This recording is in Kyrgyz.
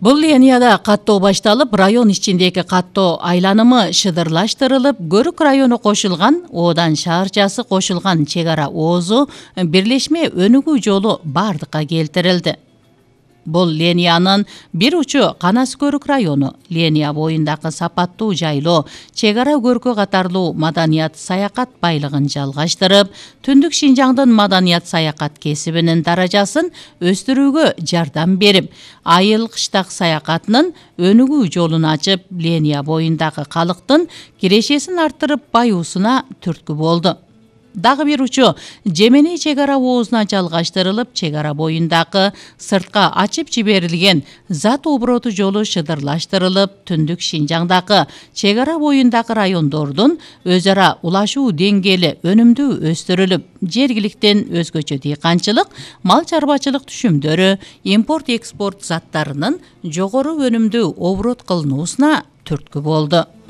Бул линияда каттоо башталып, район ичиндеги каттоо айланымы шыдырлаштырылып, Көрүк району кошулган, одан шаарчасы кошулган чек ара оозу бирлешме өнүгүү жолу бардыкка келтирилди. Бул линиянын бир учу Канас Көрүк району, линия боюндагы сапаттуу жайлоо, чек ара көркө катарлуу маданият саякат байлыгын жалгаштырып, Түндүк Шинжаңдын маданият саякат кесибинин даражасын өстүрүүгө жардам берип, айыл кыштак саякатынын өнүгүү жолун ачып, линия боюндагы калктын кирешесин арттырып, баюусуна түрткү болду. Дагы бир учу Жеменей чек ара оозуна жалгаштырылып, чек ара боюндагы сыртка ачып жиберилген зат обороту жолу шыдырлаштырылып, Түндүк Шинжаңдагы чек ара боюндагы райондордун өз ара улашуу деңгээли өнүмдүү өстүрүлүп, жергиликтен өзгөчө дыйканчылык, мал чарбачылык түшүмдөрү, импорт-экспорт заттарынын жогору өнүмдүү оборот кылынуусуна түрткү болду.